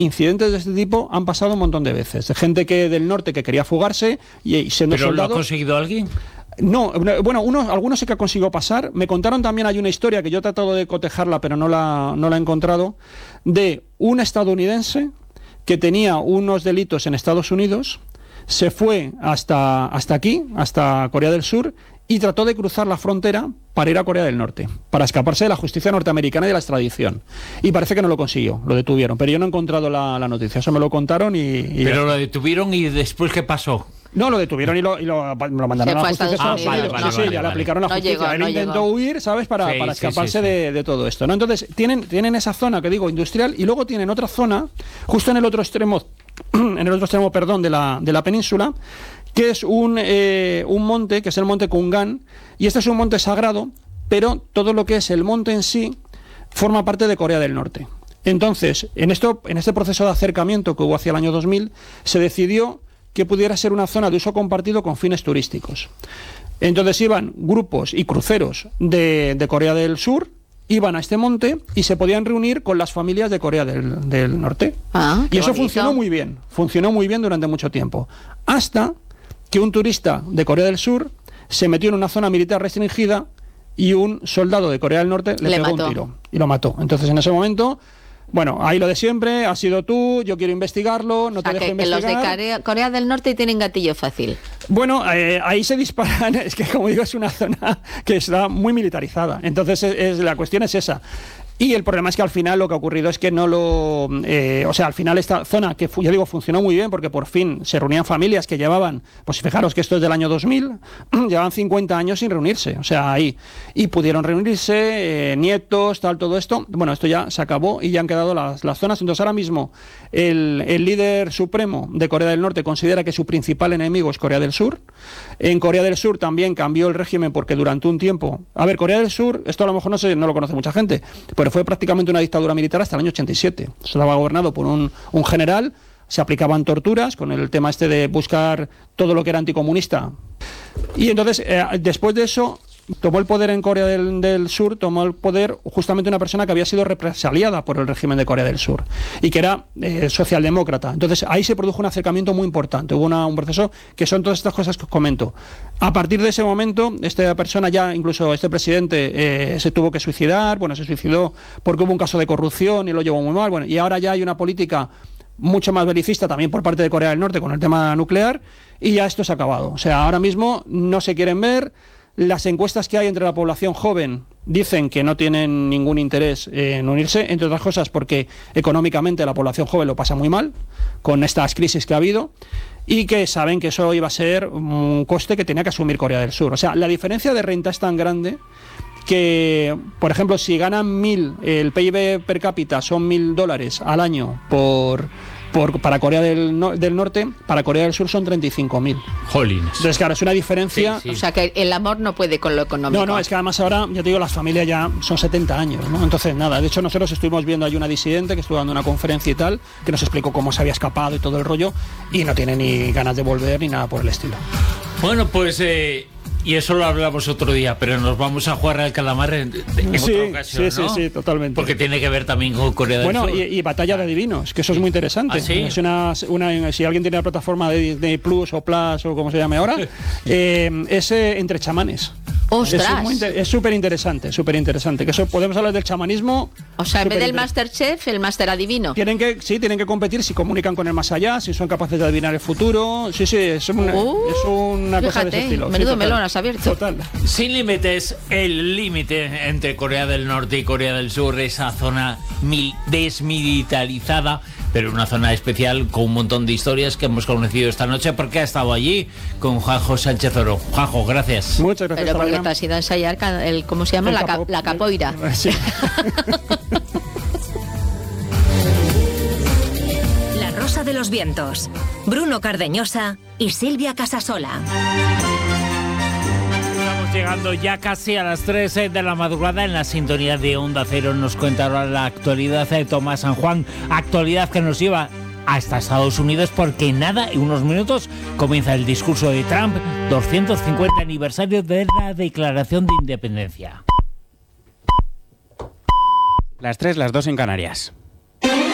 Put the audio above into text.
incidentes de este tipo han pasado un montón de veces. De gente del norte que quería fugarse y siendo ¿Pero soldados... lo ha conseguido alguien? No, bueno, algunos sí que ha conseguido pasar. Me contaron también, hay una historia que yo he tratado de cotejarla, pero no la he encontrado, de un estadounidense que tenía unos delitos en Estados Unidos, se fue hasta aquí, hasta Corea del Sur, y trató de cruzar la frontera para ir a Corea del Norte, para escaparse de la justicia norteamericana y de la extradición. Y parece que no lo consiguió, lo detuvieron, pero yo no he encontrado la noticia, eso me lo contaron y pero lo detuvieron y después ¿qué pasó? No, lo detuvieron y lo mandaron a la justicia de Estados Unidos. Sí, ya le aplicaron la justicia. Él intentó huir, ¿sabes? Para escaparse de todo esto, ¿no? Entonces, tienen esa zona que digo industrial y luego tienen otra zona, justo en el otro extremo, de la península, que es un monte, que es el monte Kungan, y este es un monte sagrado, pero todo lo que es el monte en sí forma parte de Corea del Norte. Entonces, en este proceso de acercamiento que hubo hacia el año 2000, se decidió que pudiera ser una zona de uso compartido con fines turísticos. Entonces iban grupos y cruceros de Corea del Sur, iban a este monte y se podían reunir con las familias de Corea del Norte. Y eso funcionó muy bien durante mucho tiempo. Hasta que un turista de Corea del Sur se metió en una zona militar restringida y un soldado de Corea del Norte le pegó un tiro y lo mató. Entonces en ese momento... Bueno, ahí lo de siempre, has sido tú, yo quiero investigarlo, no te dejo investigar. Que los de Corea del Norte tienen gatillo fácil. Bueno, ahí se disparan, es que como digo, es una zona que está muy militarizada, entonces la cuestión es esa. Y el problema es que al final lo que ha ocurrido es que al final esta zona que ya digo funcionó muy bien porque por fin se reunían familias que llevaban, pues fijaros que esto es del año 2000, llevaban 50 años sin reunirse, o sea, ahí, y pudieron reunirse, nietos, todo esto, bueno, esto ya se acabó y ya han quedado las zonas. Entonces ahora mismo el líder supremo de Corea del Norte considera que su principal enemigo es Corea del Sur. En Corea del Sur también cambió el régimen porque durante un tiempo, Corea del Sur, esto a lo mejor no lo conoce mucha gente, pero fue prácticamente una dictadura militar hasta el año 87. Estaba gobernado por un general, se aplicaban torturas con el tema este de buscar todo lo que era anticomunista. Y entonces, después de eso, tomó el poder en Corea del Sur, tomó el poder justamente una persona que había sido represaliada por el régimen de Corea del Sur y que era socialdemócrata. Entonces ahí se produjo un acercamiento muy importante, hubo un proceso que son todas estas cosas que os comento. A partir de ese momento, esta persona ya, incluso este presidente, se tuvo que suicidar, se suicidó porque hubo un caso de corrupción y lo llevó muy mal, y ahora ya hay una política mucho más belicista también por parte de Corea del Norte con el tema nuclear y ya esto se ha acabado. O sea, ahora mismo no se quieren ver. Las encuestas que hay entre la población joven dicen que no tienen ningún interés en unirse, entre otras cosas porque económicamente la población joven lo pasa muy mal con estas crisis que ha habido y que saben que eso iba a ser un coste que tenía que asumir Corea del Sur. O sea, la diferencia de renta es tan grande que, por ejemplo, si ganan 1.000, el PIB per cápita son $1.000 al año para Corea del Norte, para Corea del Sur son 35.000. Jolines. Entonces, claro, es una diferencia... Sí. O sea, que el amor no puede con lo económico. No, es que además ahora, ya te digo, las familias ya son 70 años, ¿no? Entonces, nada, de hecho nosotros estuvimos viendo, hay una disidente que estuvo dando una conferencia y tal, que nos explicó cómo se había escapado y todo el rollo, y no tiene ni ganas de volver ni nada por el estilo. Bueno, pues... Y eso lo hablamos otro día, pero nos vamos a jugar al calamar en otra ocasión, ¿no? Sí, totalmente. Porque tiene que ver también con Corea del Sur. Y Batalla de Divinos, que eso es muy interesante. ¿Ah, sí? Es si alguien tiene la plataforma de Disney Plus o Plus o como se llame ahora, es entre chamanes. ¡Ostras! Es súper interesante, que eso podemos hablar del chamanismo. O sea, en vez del Masterchef, el Master Adivino. Tienen que competir si comunican con el más allá, si son capaces de adivinar el futuro. Sí, es una cosa de ese estilo. Menudo melón has abierto. Total. Sin límites, el límite entre Corea del Norte y Corea del Sur, esa zona desmilitarizada, pero una zona especial con un montón de historias que hemos conocido esta noche porque ha estado allí con Juanjo Sánchez Oro. Juanjo, gracias. Muchas gracias. Pero porque te has ido a ensayar ¿cómo se llama? La capoeira. Sí. La Rosa de los Vientos. Bruno Cardeñosa y Silvia Casasola. Estamos llegando ya casi a las 3 de la madrugada en la sintonía de Onda Cero. Nos cuenta ahora la actualidad de Tomás San Juan. Actualidad que nos lleva hasta Estados Unidos porque en unos minutos comienza el discurso de Trump, 250 aniversario de la Declaración de Independencia. Las 3, las 2 en Canarias.